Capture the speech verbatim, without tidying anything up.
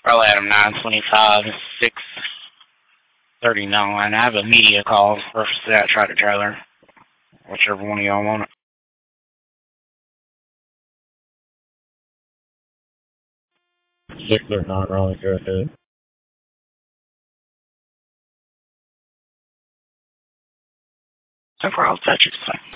Probably Adam nine twenty-five, six thirty-nine. I have a media call for that tractor trailer. Whichever one of y'all want it. Six or nine Raleigh, go ahead. So far, I'll touch it.